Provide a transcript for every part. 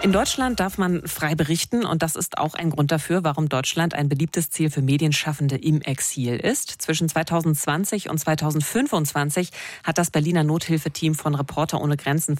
In Deutschland darf man frei berichten und das ist auch ein Grund dafür, warum Deutschland ein beliebtes Ziel für Medienschaffende im Exil ist. Zwischen 2020 und 2025 hat das Berliner Nothilfeteam von Reporter ohne Grenzen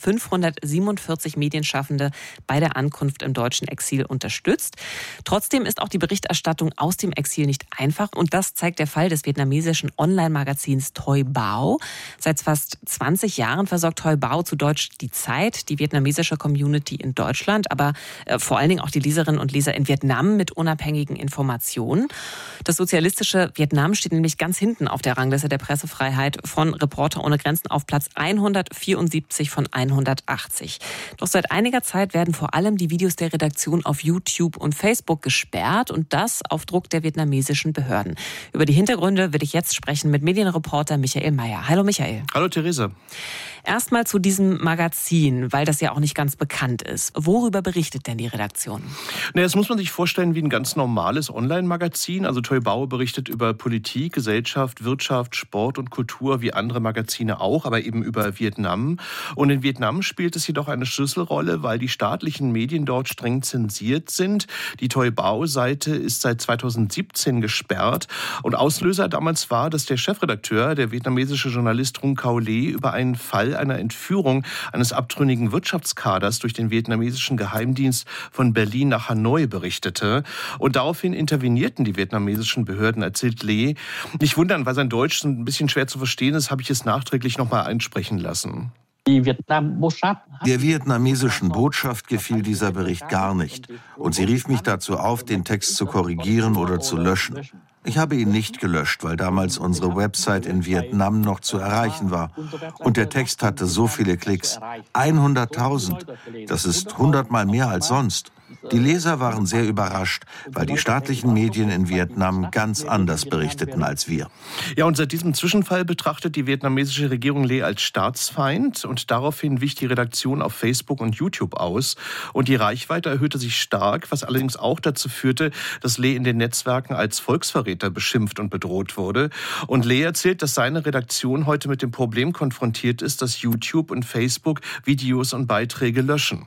547 Medienschaffende bei der Ankunft im deutschen Exil unterstützt. Trotzdem ist auch die Berichterstattung aus dem Exil nicht einfach und das zeigt der Fall des vietnamesischen Online-Magazins Toi Bao. Seit fast 20 Jahren versorgt Toi Bao, zu Deutsch Die Zeit, die vietnamesische Community in Deutschland, aber vor allen Dingen auch die Leserinnen und Leser in Vietnam mit unabhängigen Informationen. Das sozialistische Vietnam steht nämlich ganz hinten auf der Rangliste der Pressefreiheit von Reporter ohne Grenzen auf Platz 174 von 180. Doch seit einiger Zeit werden vor allem die Videos der Redaktion auf YouTube und Facebook gesperrt und das auf Druck der vietnamesischen Behörden. Über die Hintergründe will ich jetzt sprechen mit Medienreporter Michael Mayer. Hallo Michael. Hallo Therese. Erstmal zu diesem Magazin, weil das ja auch nicht ganz bekannt ist. Worüber berichtet denn die Redaktion? Das muss man sich vorstellen wie ein ganz normales Online-Magazin. Also Toi Bao berichtet über Politik, Gesellschaft, Wirtschaft, Sport und Kultur wie andere Magazine auch, aber eben über Vietnam. Und in Vietnam spielt es jedoch eine Schlüsselrolle, weil die staatlichen Medien dort streng zensiert sind. Die Toi Bao-Seite ist seit 2017 gesperrt. Und Auslöser damals war, dass der Chefredakteur, der vietnamesische Journalist Trung Cao Le, über einen Fall einer Entführung eines abtrünnigen Wirtschaftskaders durch den vietnamesischen Geheimdienst von Berlin nach Hanoi berichtete. Und daraufhin intervenierten die vietnamesischen Behörden, erzählt Le. Nicht wundern, weil sein Deutsch ein bisschen schwer zu verstehen ist, habe ich es nachträglich nochmal einsprechen lassen. Der vietnamesischen Botschaft gefiel dieser Bericht gar nicht. Und sie rief mich dazu auf, den Text zu korrigieren oder zu löschen. Ich habe ihn nicht gelöscht, weil damals unsere Website in Vietnam noch zu erreichen war. Und der Text hatte so viele Klicks. 100.000. Das ist 100-mal mehr als sonst. Die Leser waren sehr überrascht, weil die staatlichen Medien in Vietnam ganz anders berichteten als wir. Ja, und seit diesem Zwischenfall betrachtet die vietnamesische Regierung Le als Staatsfeind und daraufhin wich die Redaktion auf Facebook und YouTube aus. Und die Reichweite erhöhte sich stark, was allerdings auch dazu führte, dass Le in den Netzwerken als Volksverräter beschimpft und bedroht wurde. Und Le erzählt, dass seine Redaktion heute mit dem Problem konfrontiert ist, dass YouTube und Facebook Videos und Beiträge löschen.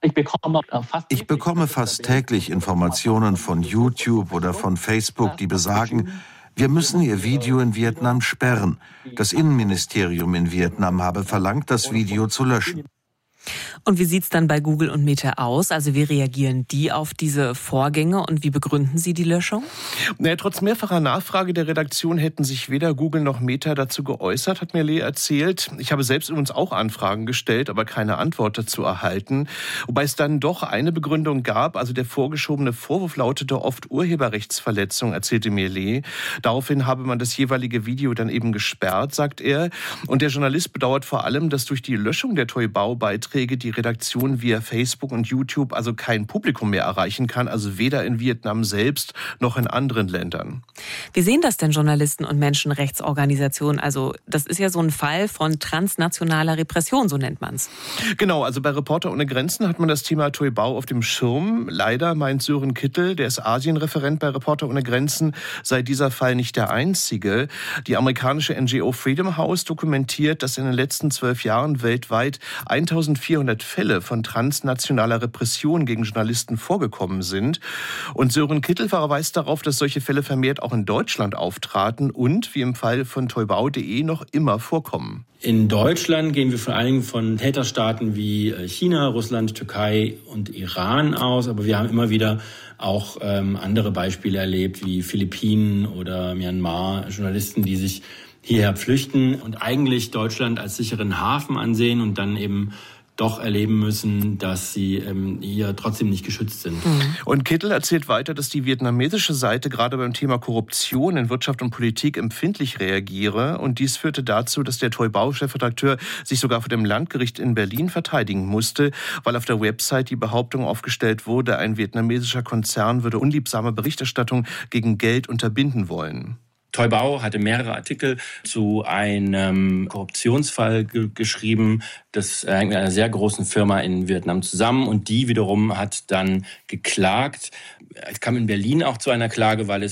Ich bekomme fast täglich Informationen von YouTube oder von Facebook, die besagen, wir müssen Ihr Video in Vietnam sperren. Das Innenministerium in Vietnam habe verlangt, das Video zu löschen. Und wie sieht es dann bei Google und Meta aus? Also wie reagieren die auf diese Vorgänge und wie begründen sie die Löschung? Trotz mehrfacher Nachfrage der Redaktion hätten sich weder Google noch Meta dazu geäußert, hat mir Le erzählt. Ich habe selbst übrigens auch Anfragen gestellt, aber keine Antwort dazu erhalten. Wobei es dann doch eine Begründung gab. Also der vorgeschobene Vorwurf lautete oft Urheberrechtsverletzung, erzählte mir Le. Daraufhin habe man das jeweilige Video dann eben gesperrt, sagt er. Und der Journalist bedauert vor allem, dass durch die Löschung der Toi Bao-Beiträge die Redaktion via Facebook und YouTube also kein Publikum mehr erreichen kann, also weder in Vietnam selbst noch in anderen Ländern. Wie sehen das denn Journalisten und Menschenrechtsorganisationen? Also das ist ja so ein Fall von transnationaler Repression, so nennt man es. Genau, also bei Reporter ohne Grenzen hat man das Thema Toi Bao auf dem Schirm. Leider meint Sören Kittel, der ist Asienreferent bei Reporter ohne Grenzen, sei dieser Fall nicht der einzige. Die amerikanische NGO Freedom House dokumentiert, dass in den letzten 12 Jahren weltweit 1400 Fälle von transnationaler Repression gegen Journalisten vorgekommen sind. Und Sören Kittel verweist darauf, dass solche Fälle vermehrt auch in Deutschland auftraten und, wie im Fall von toibao.de, noch immer vorkommen. In Deutschland gehen wir vor allen Dingen von Täterstaaten wie China, Russland, Türkei und Iran aus. Aber wir haben immer wieder auch andere Beispiele erlebt, wie Philippinen oder Myanmar, Journalisten, die sich hierher flüchten und eigentlich Deutschland als sicheren Hafen ansehen und dann eben doch erleben müssen, dass sie hier trotzdem nicht geschützt sind. Und Kittel erzählt weiter, dass die vietnamesische Seite gerade beim Thema Korruption in Wirtschaft und Politik empfindlich reagiere. Und dies führte dazu, dass der Toi Bao-Chefredakteur sich sogar vor dem Landgericht in Berlin verteidigen musste, weil auf der Website die Behauptung aufgestellt wurde, ein vietnamesischer Konzern würde unliebsame Berichterstattung gegen Geld unterbinden wollen. Toi Bao hatte mehrere Artikel zu einem Korruptionsfall geschrieben. Das hängt mit einer sehr großen Firma in Vietnam zusammen und die wiederum hat dann geklagt. Es kam in Berlin auch zu einer Klage, weil es